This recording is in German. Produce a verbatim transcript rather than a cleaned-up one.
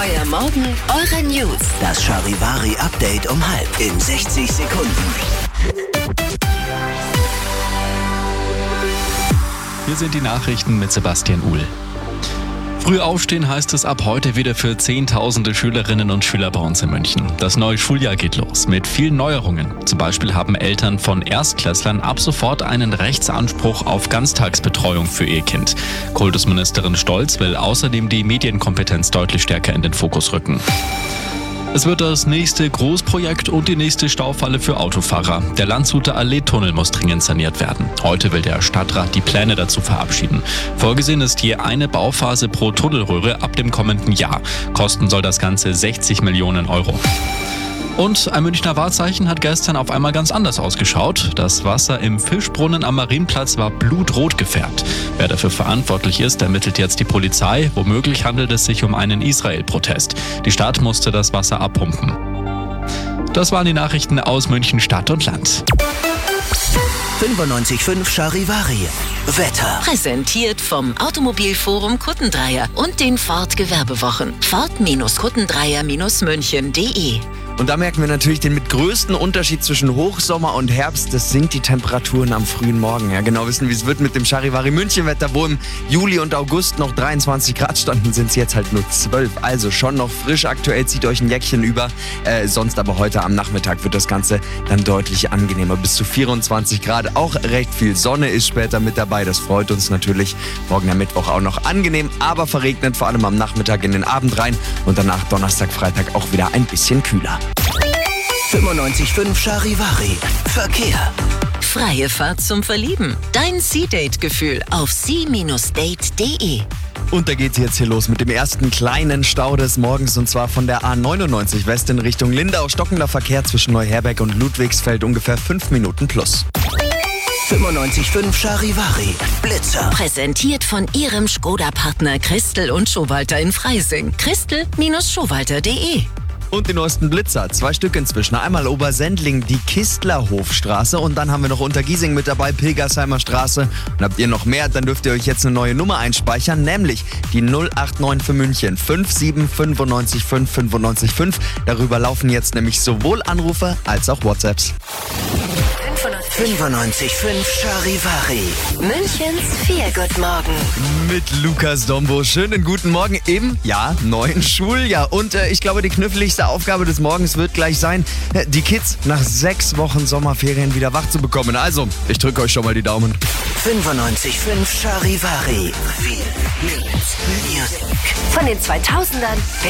Euer Morgen, eure News. Das Charivari-Update um halb in sechzig Sekunden. Hier sind die Nachrichten mit Sebastian Uhl. Früh aufstehen heißt es ab heute wieder für Zehntausende Schülerinnen und Schüler bei uns in München. Das neue Schuljahr geht los mit vielen Neuerungen. Zum Beispiel haben Eltern von Erstklässlern ab sofort einen Rechtsanspruch auf Ganztagsbetreuung für ihr Kind. Kultusministerin Stolz will außerdem die Medienkompetenz deutlich stärker in den Fokus rücken. Es wird das nächste Großprojekt und die nächste Staufalle für Autofahrer. Der Landshuter Allee-Tunnel muss dringend saniert werden. Heute will der Stadtrat die Pläne dazu verabschieden. Vorgesehen ist je eine Bauphase pro Tunnelröhre ab dem kommenden Jahr. Kosten soll das Ganze sechzig Millionen Euro. Und ein Münchner Wahrzeichen hat gestern auf einmal ganz anders ausgeschaut. Das Wasser im Fischbrunnen am Marienplatz war blutrot gefärbt. Wer dafür verantwortlich ist, ermittelt jetzt die Polizei. Womöglich handelt es sich um einen Israel-Protest. Die Stadt musste das Wasser abpumpen. Das waren die Nachrichten aus München Stadt und Land. fünfundneunzig Komma fünf Charivari. Wetter. Präsentiert vom Automobilforum Kuttendreier und den Ford Gewerbewochen. Ford Kuttendreier München punkt de. Und da merken wir natürlich den mit größten Unterschied zwischen Hochsommer und Herbst. Das sinkt die Temperaturen am frühen Morgen. Ja, genau wissen, wie es wird mit dem Charivari München Wetter, wo im Juli und August noch dreiundzwanzig Grad standen, sind es jetzt halt nur zwölf. Also schon noch frisch. Aktuell zieht euch ein Jäckchen über. Äh, sonst aber heute am Nachmittag wird das Ganze dann deutlich angenehmer. Bis zu vierundzwanzig Grad. Auch recht viel Sonne ist später mit dabei. Das freut uns natürlich. Morgen am Mittwoch auch noch angenehm, aber verregnet, vor allem am Nachmittag in den Abend rein. Und danach Donnerstag, Freitag auch wieder ein bisschen kühler. fünfundneunzig Komma fünf Charivari. Verkehr. Freie Fahrt zum Verlieben. Dein Sea-Date-Gefühl auf sea date punkt de. Und da geht's jetzt hier los mit dem ersten kleinen Stau des Morgens, und zwar von der A neunundneunzig West in Richtung Lindau. Stockender Verkehr zwischen Neuherberg und Ludwigsfeld, ungefähr fünf Minuten plus. fünfundneunzig Komma fünf Charivari. Blitzer. Präsentiert von Ihrem Skoda-Partner Christel und Schowalter in Freising. christel Schowalter punkt de. Und die neuesten Blitzer, zwei Stück inzwischen. Einmal Obersendling, die Kistlerhofstraße, und dann haben wir noch Untergiesing mit dabei, Pilgersheimer Straße. Und habt ihr noch mehr, dann dürft ihr euch jetzt eine neue Nummer einspeichern, nämlich die null acht neun für München fünf sieben fünf neun fünf fünf neun fünf. Darüber laufen jetzt nämlich sowohl Anrufe als auch WhatsApps. fünfundneunzig Komma fünf Charivari. Münchens Feelgood-Morgen. Mit Lukas Dombo. Schönen guten Morgen im, ja, neuen Schuljahr. Und äh, ich glaube, die kniffligste Aufgabe des Morgens wird gleich sein, äh, die Kids nach sechs Wochen Sommerferien wieder wach zu bekommen. Also, ich drücke euch schon mal die Daumen. fünfundneunzig Komma fünf Charivari. Viel Music. Von den zweitausendern